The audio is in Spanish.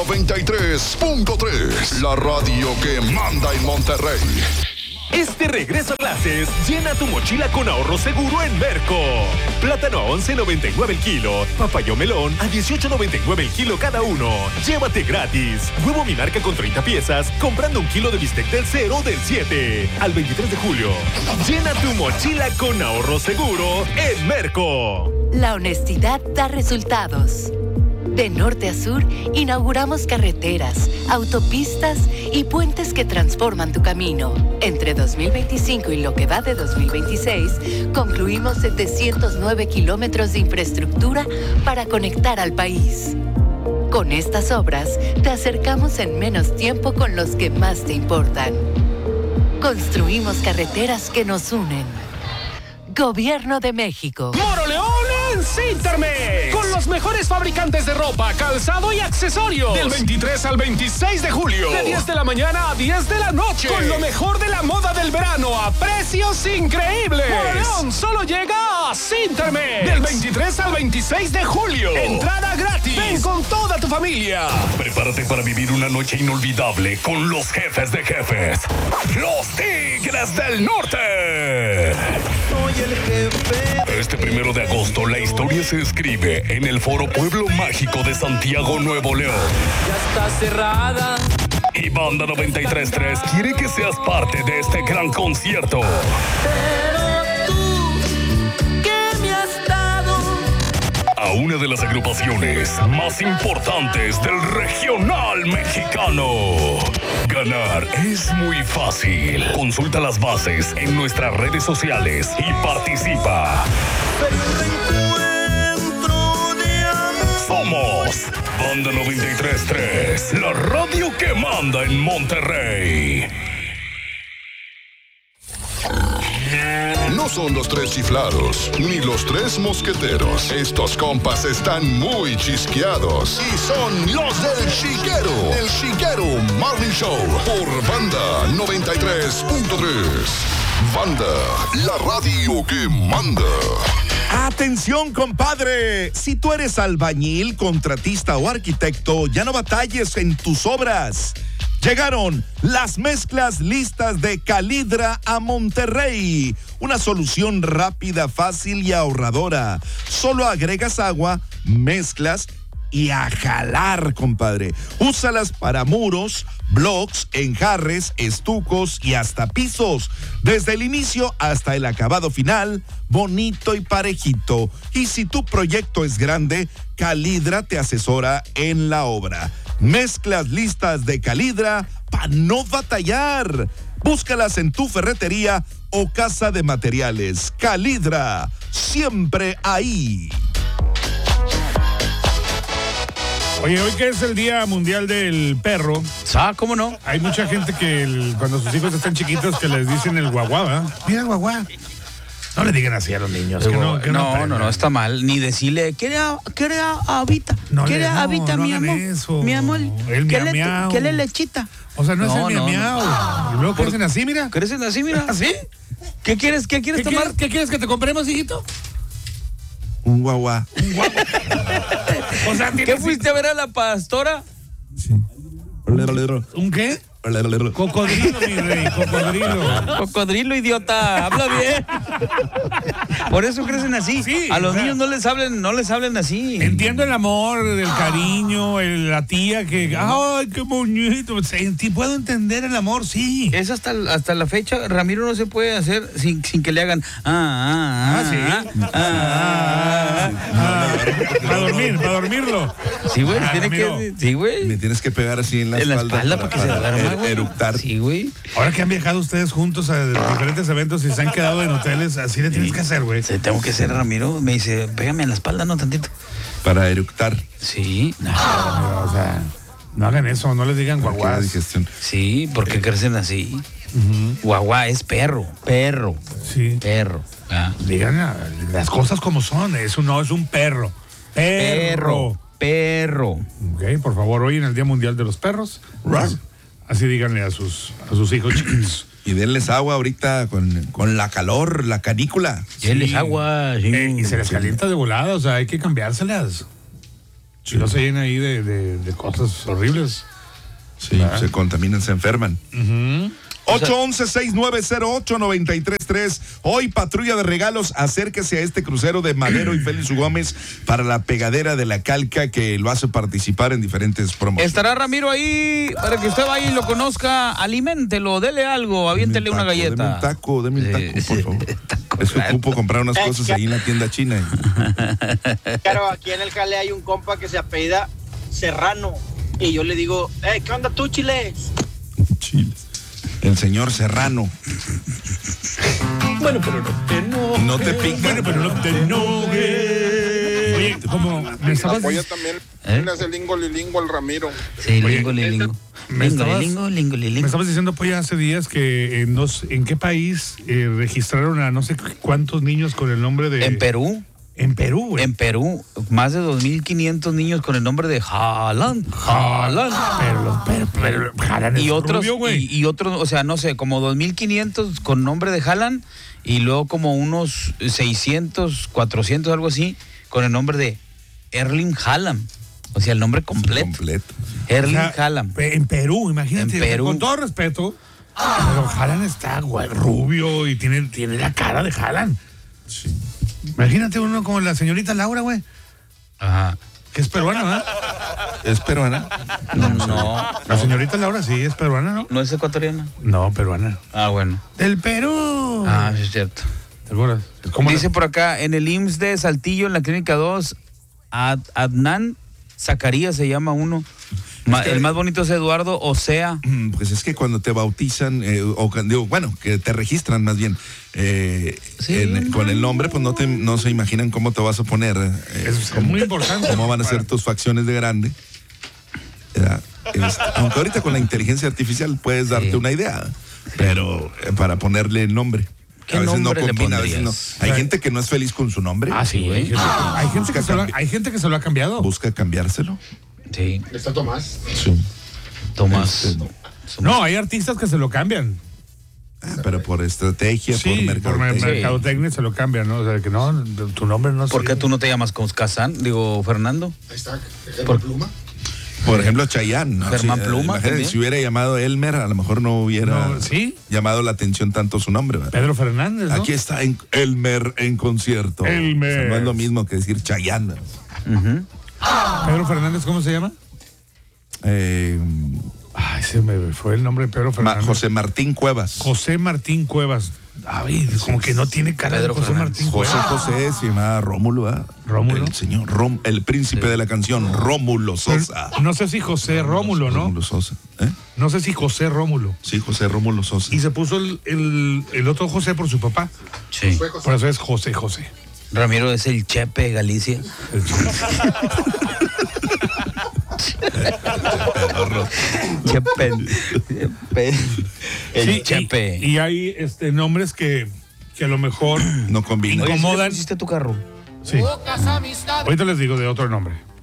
93.3, la radio que manda en Monterrey. Este regreso a clases, llena tu mochila con ahorro seguro en Merco. Plátano a 11.99 el kilo, papaya o melón a 18.99 el kilo cada uno. Llévate gratis. Huevo mi marca con 30 piezas, comprando un kilo de bistec del 0 del 7 al 23 de julio. Llena tu mochila con ahorro seguro en Merco. La honestidad da resultados. De norte a sur, inauguramos carreteras, autopistas y puentes que transforman tu camino. Entre 2025 y lo que va de 2026, concluimos 709 kilómetros de infraestructura para conectar al país. Con estas obras, te acercamos en menos tiempo con los que más te importan. Construimos carreteras que nos unen. Gobierno de México. ¡Moroleón en Cintermex! Con los mejores fabricantes de ropa, calzado y accesorios. Del 23 al 26 de julio. De 10 de la mañana a 10 de la noche. Con lo mejor de la moda del verano a precios increíbles. ¡Moroleón solo llega a Cintermex! Del 23 al 26 de julio. Entrada gratis. Ven con toda tu familia. Prepárate para vivir una noche inolvidable con los jefes de jefes. Los Tigres del Norte. Soy el jefe. Este 1 de agosto la historia se escribe en el Foro Pueblo Mágico de Santiago, Nuevo León. Ya está cerrada. Y Banda 93.3 quiere que seas parte de este gran concierto. Pero tú, ¿qué me has dado? A una de las agrupaciones más importantes del regional mexicano. Ganar es muy fácil. Consulta las bases en nuestras redes sociales y participa. Somos Banda 93.3, la radio que manda en Monterrey. No son los tres chiflados, ni los tres mosqueteros. Estos compas están muy chisqueados y son los del Chiquero. El Chiquero Morning Show por Banda 93.3. Banda, la radio que manda. ¡Atención, compadre! Si tú eres albañil, contratista o arquitecto, ya no batalles en tus obras. Llegaron las mezclas listas de Calidra a Monterrey. Una solución rápida, fácil y ahorradora. Solo agregas agua, mezclas y a jalar, compadre. Úsalas para muros, blocks, enjarres, estucos y hasta pisos. Desde el inicio hasta el acabado final, bonito y parejito. Y si tu proyecto es grande, Calidra te asesora en la obra. Mezclas listas de Calidra para no batallar. Búscalas en tu ferretería o casa de materiales. Calidra, siempre ahí. Oye, hoy que es el Día Mundial del Perro. ¿Cómo no? Hay mucha gente que cuando sus hijos están chiquitos que les dicen el guaguá, ¿verdad? Mira, guaguá. No le digan así a los niños. No, está mal. Ni decirle, ¿quiere Avita? ¿Quiere Avita, mi amor? Eso. Mi amor. El miau. ¿Qué le lechita? O sea, no es el miau. Y luego crecen así, mira. ¿Crecen así, mira? ¿Así? ¿Qué quieres tomar? ¿Qué quieres que te compremos, hijito? Un guaguá. O sea, ¿qué fuiste a ver a la pastora? Sí. ¿Un qué? Cocodrilo, mi rey, cocodrilo. Cocodrilo, idiota, habla bien. Por eso crecen así. Sí, a los niños no les hablen así. Entiendo el amor, el cariño, la tía que, ay, qué bonito. Sí, puedo entender el amor, sí. Es hasta la fecha, Ramiro no se puede hacer sin que le hagan para dormirlo. Sí, güey, sí, güey. Me tienes que pegar así en la espalda para que se duerma, eructar. Sí, güey. Ahora que han viajado ustedes juntos a diferentes eventos y se han quedado en hoteles, así le tienes que hacer, güey. Sí, tengo que hacer, Ramiro. Me dice, pégame en la espalda, no tantito. Para eructar. Sí. No, o sea, no hagan eso, no les digan guaguás. Sí, porque crecen así. Guaguá es perro. Sí. Perro. Digan las cosas como son. Eso no es un perro. Perro. Ok, por favor, hoy en el Día Mundial de los Perros. Así díganle a sus hijos chiquitos. Y denles agua ahorita con la calor, la canícula. Denles agua. Sí. Y se les calienta de volada, o sea, hay que cambiárselas. Si no se llena ahí de cosas horribles. Sí, se contaminan, se enferman. 811-6908-933. Hoy patrulla de regalos, acérquese a este crucero de Madero y Félix Gómez para la pegadera de la Calca, que lo hace participar en diferentes promociones. Estará Ramiro ahí para que usted vaya y lo conozca, aliméntelo, dele algo, aviéntele una galleta. Deme un taco, por favor. Es que ocupo comprar unas cosas ahí en la tienda china. Claro, aquí en el Jale hay un compa que se apellida Serrano y yo le digo, ¿qué onda tú, Chiles? Chiles. El señor Serrano. Bueno, pero no te enojes. No te piques. Bueno, pero no te enojes. Oye, como me estabas... Apoya también. Le hace lingo lilingo al Ramiro. Sí, lingo lilingo. Me estabas diciendo, Polla, hace días que en qué país registraron a no sé cuántos niños con el nombre de... En Perú. En Perú, güey. En Perú, más de 2.500 niños con el nombre de Haaland. Pero Haaland y es otros, rubio, güey. y otros, o sea, no sé, como 2.500 con nombre de Haaland y luego como unos 600, 400, algo así, con el nombre de Erling Haaland. O sea, el nombre completo. Erling Haaland. En Perú, imagínate. En Perú. Con todo respeto, pero Haaland está rubio y tiene la cara de Haaland. Sí. Imagínate uno como la señorita Laura, güey. Ajá. Que es peruana, ¿verdad? ¿Es peruana? No. La señorita Laura sí es peruana, ¿no? ¿No es ecuatoriana? No, peruana. Ah, bueno. ¡Del Perú! Ah, sí es cierto. ¿Te acuerdas? Dice por acá, en el IMSS de Saltillo, en la Clínica 2, Adnan Zacarías se llama uno. El más bonito es Eduardo Osea. Pues es que cuando te bautizan, que te registran más bien con el nombre, pues no se imaginan cómo te vas a poner. Es muy importante. Cómo van a ser tus facciones de grande. Aunque ahorita con la inteligencia artificial puedes darte una idea, pero para ponerle nombre. ¿Qué a veces nombre no combina, le a veces no. Hay gente que no es feliz con su nombre. Ah, sí, güey. Hay gente que se lo ha cambiado. Busca cambiárselo. Sí. ¿Está Tomás? Sí. Tomás. No, hay artistas que se lo cambian. Pero por estrategia, sí, por mercadotecnia se lo cambian, ¿no? O sea, que no, tu nombre no. ¿Por qué tú no te llamas Fernando? Ahí está, Germán Pluma. Por ejemplo, Chayanne, ¿no? Germán Pluma. Si hubiera llamado Elmer, a lo mejor no hubiera llamado la atención tanto su nombre, ¿verdad? Pedro Fernández, ¿no? Aquí está Elmer en concierto. Elmer. O sea, no es lo mismo que decir Chayanne. Pedro Fernández, ¿cómo se llama? Se me fue el nombre de Pedro Fernández. José Martín Cuevas. José Martín Cuevas. David, como que no tiene cara Pedro de José Fernández. Martín Cuevas. José se llama Rómulo, ¿verdad? Rómulo. El señor el príncipe de la canción, Rómulo Sosa. No sé si José Rómulo, ¿no? Rómulo Sosa. No sé si José Rómulo. Sí, José Rómulo Sosa. Y se puso el otro José por su papá. Sí. Por eso es José José. Ramiro es el Chepe de Galicia. Chepe. El Chepe. Y hay nombres que a lo mejor no combinan. Oye, incomodan. ¿sí le pusiste tu carro? Sí. Ahorita les digo de otro nombre.